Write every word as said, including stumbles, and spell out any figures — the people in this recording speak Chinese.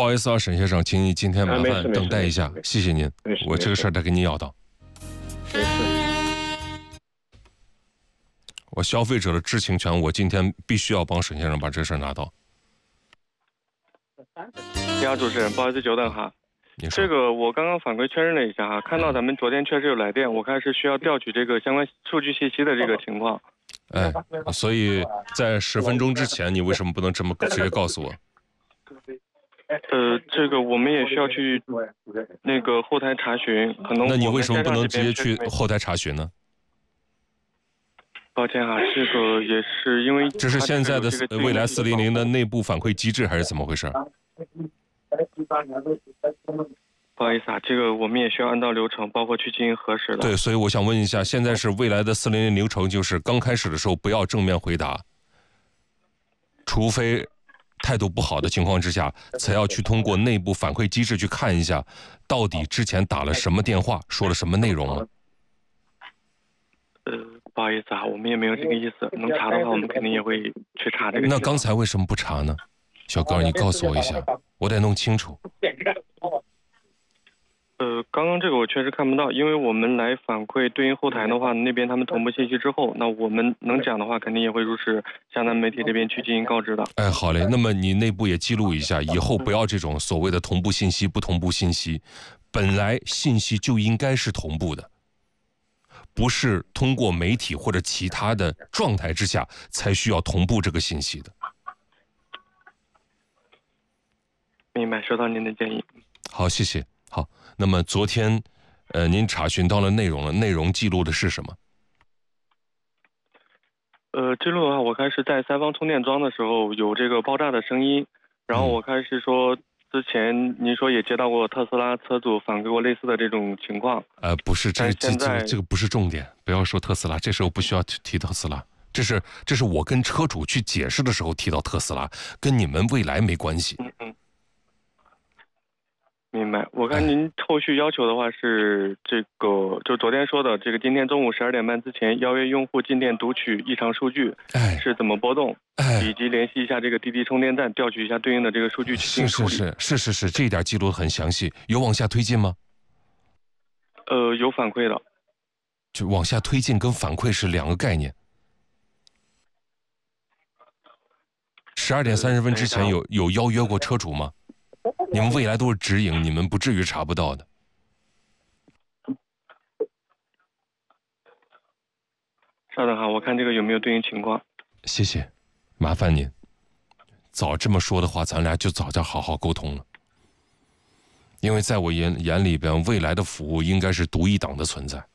不好意思啊，沈先生，请你今天麻烦等待一下，谢谢您，我这个事儿得给你要到。 没事。 我消费者的知情权，我今天必须要帮沈先生把这事儿拿到。 你好，主持人，不好意思久等哈。这个我刚刚反馈确认了一下哈，看到咱们昨天确实有来电，我看是需要调取这个相关数据信息的这个情况。 哎，所以在十分钟之前，你为什么不能这么直接告诉我？ 呃，这个我们也需要去那个后台查询，可能。 那你为什么不能直接去后台查询呢？ 抱歉哈，这个也是因为这是现在的未来四零零的内部反馈机制，还是怎么回事？ 不好意思啊，这个我们也需要按照流程，包括去进行核实的。 对，所以我想问一下，现在是未来的四零零流程，就是刚开始的时候不要正面回答，除非态度不好的情况之下，才要去通过内部反馈机制去看一下，到底之前打了什么电话，说了什么内容吗？ 呃，不好意思啊，我们也没有这个意思。能查的话，我们肯定也会去查这个。 那刚才为什么不查呢？小高，你告诉我一下，我得弄清楚。 呃，刚刚这个我确实看不到，因为我们来反馈对应后台的话，那边他们同步信息之后，那我们能讲的话，肯定也会如实向咱们媒体这边去进行告知的。 哎，好嘞，那么你内部也记录一下，以后不要这种所谓的同步信息、不同步信息，本来信息就应该是同步的，不是通过媒体或者其他的状态之下才需要同步这个信息的。 明白，收到您的建议。 好，谢谢。好，那么昨天，呃，您查询到了内容了，内容记录的是什么？ 呃，记录的话，我开始在三方充电桩的时候有这个爆炸的声音，然后我开始说，之前您说也接到过特斯拉车主反馈过类似的这种情况。 呃，不是，这这现在这这个不是重点，不要说特斯拉，这时候不需要提特斯拉，这是这是我跟车主去解释的时候提到特斯拉，跟你们未来没关系。 嗯嗯。明白，我看您后续要求的话是这个，就昨天说的这个，今天中午十二点半之前邀约用户进店读取异常数据， 哎， 是怎么波动， 哎， 以及联系一下这个滴滴充电站，调取一下对应的这个数据去进行处理。 是是是是是是，这一点记录得很详细，有往下推进吗？ 呃，有反馈的。 就往下推进跟反馈是两个概念。十二点三十分之前有有邀约过车主吗？你们未来都是直营，你们不至于查不到的。 稍等哈，我看这个有没有对应情况。 谢谢，麻烦您。早这么说的话，咱俩就早点好好沟通了。因为在我眼眼里边，未来的服务应该是独一档的存在。